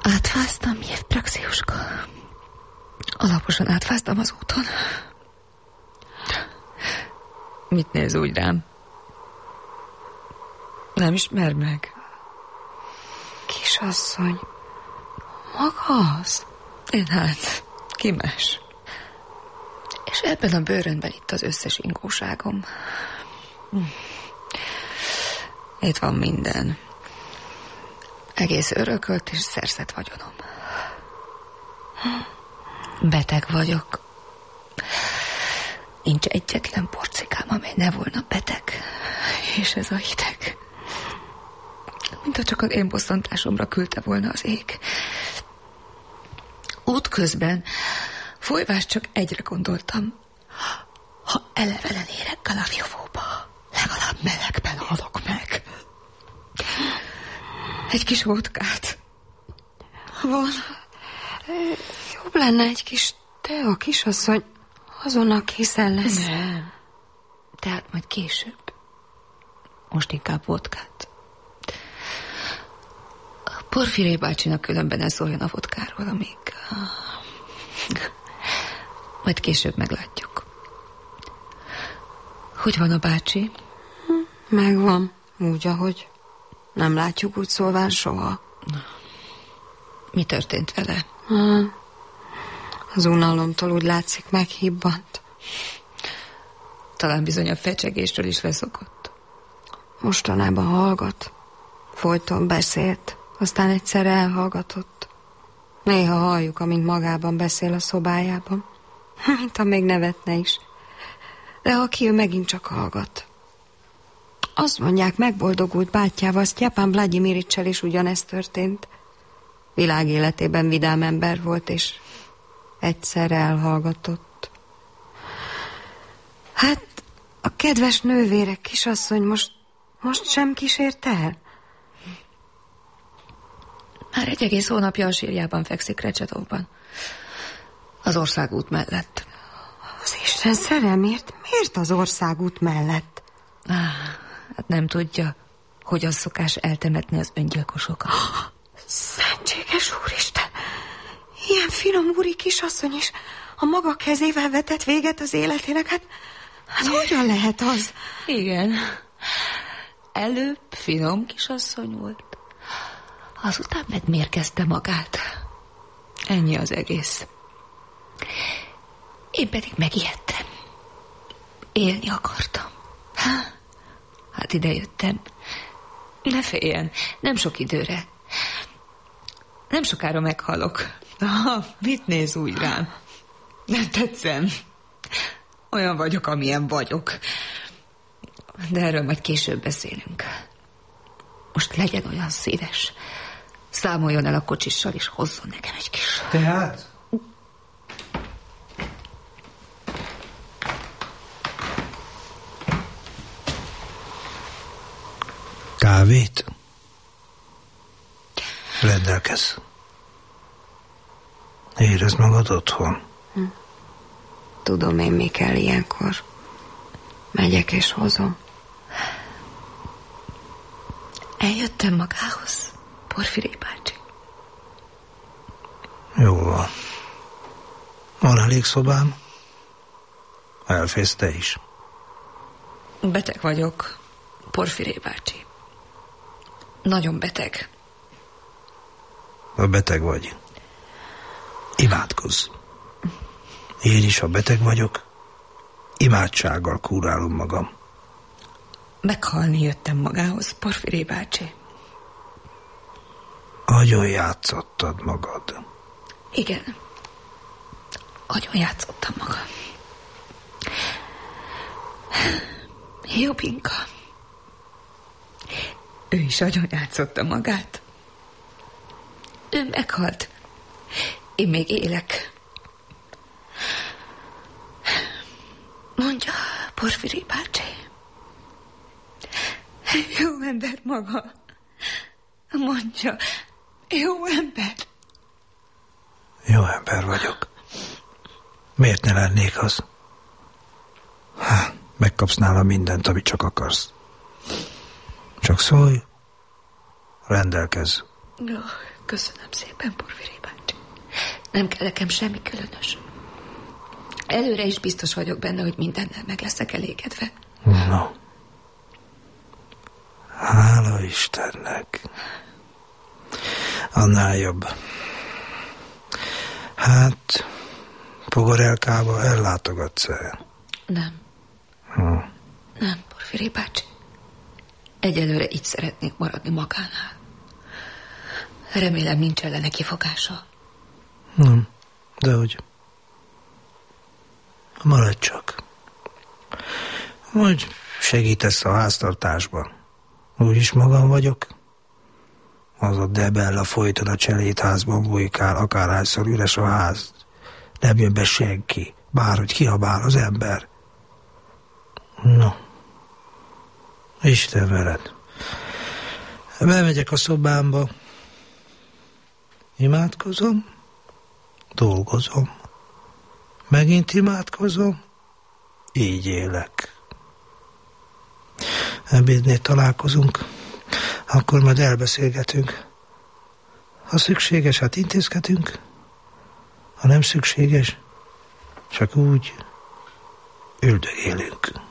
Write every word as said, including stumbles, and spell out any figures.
Átfáztam, Jevpraxiuska. Alaposan átfáztam az úton. Mit néz úgy rám? Nem ismer meg? Kisasszony, maga az? Én hát, ki más? És ebben a bőrönben itt az összes ingóságom. Itt van minden. Egész örökölt és szerzett vagyonom. Beteg vagyok. Nincs egyetlen porcikám, amely ne volna beteg. És ez a hideg. Mintha csak az én bosszantásomra küldte volna az ég. Útközben folyvás csak egyre gondoltam. Ha elevelen érek Galavjovóba, legalább melegben halok meg. Egy kis vodkát. Van. Jobb lenne egy kis tea, kisasszony. Azonnal készen lesz. Nem. Tehát majd később. Most inkább vodkát. Porfiré bácsinak különben ne szóljon a vodkáról, amíg... Majd később meglátjuk. Hogy van a bácsi? Megvan. Úgy, ahogy nem látjuk úgy szólván soha. Mi történt vele? Ha, az unalomtól úgy látszik meghibbant. Talán bizony a fecsegésről is leszokott. Mostanában hallgat. Folyton beszélt, aztán egyszer elhallgatott. Néha halljuk, amint magában beszél a szobájában. Mint ha még nevetne is. De ha ki, ő megint csak hallgat. Azt mondják, megboldogult bátyjával, Sztyepán Vlagyimiricsel is ugyanezt történt. Világ életében vidám ember volt, és egyszer elhallgatott. Hát, a kedves nővérek, kisasszony, most, most sem kísért el? Már egy egész hónapja a sírjában fekszik Recsetovban. Az országút mellett. Az Isten szerelmért? Miért az országút mellett? Ah, hát nem tudja, hogy az szokás eltemetni az öngyilkosokat. Szentséges Úristen! Ilyen finom úri kisasszony is a maga kezével vetett véget az életének. Hát, hát hogyan lehet az? Igen. Előbb finom kisasszony volt. Azután megmérgezte magát. Ennyi az egész. Én pedig megijedtem. Élni akartam. Hát ide jöttem. Ne féljen, nem sok időre. Nem sokára meghalok. Ah, mit néz úgy rám? Nem tetszem. Olyan vagyok, amilyen vagyok. De erről majd később beszélünk. Most legyen olyan szíves. Számoljon el a kocsissal, és hozzon nekem egy kis... Tehát? Kávét? Rendelkezz. Érezd magad otthon. Hm. Tudom én, mi kell ilyenkor. Megyek és hozom. Eljöttem magához, Porfiré bácsi. Jó van. Van elég szobám? Elfész te is. Beteg vagyok, Porfiré bácsi. Nagyon beteg. Ha beteg vagy, imádkozz. Én is, ha beteg vagyok, imádsággal kúrálom magam. Meghalni jöttem magához, Porfiré bácsi. Agyon játszottad magad. Igen. Agyon játszottam magam. Jobbinka. Ő is agyon játszotta magát. Ő meghalt. Én még élek. Mondja, Porfiré bácsi. Jó ember maga. Mondja, jó ember. Jó ember vagyok. Miért ne lennék az? Há, megkapsz nála mindent, amit csak akarsz. Csak szólj, rendelkezz. Köszönöm szépen, Porfiri bácsi. Nem kell nekem semmi különös. Előre is biztos vagyok benne, hogy mindennel meg leszek elégedve. No. Hála Istennek. Annál jobb. Hát, Pogorelkába ellátogatsz-e? Nem. Hm. Nem, Porfiri bácsi. Egyelőre így szeretnék maradni magánál. Remélem nincs ellene kifogása. Nem, dehogy. Maradj csak. Vagy segítesz a háztartásban. Úgyis magam vagyok. Az a Debella folyton a cselédházban bujkál, akárhányszor üres a ház. Nem jön be senki, bárhogy kiabál az ember. No. Isten veled. Bemegyek a szobámba. Imádkozom. Dolgozom. Megint imádkozom. Így élek. Ebédnél találkozunk. Akkor majd elbeszélgetünk. Ha szükséges, hát intézkedünk. Ha nem szükséges, csak úgy üldögélünk.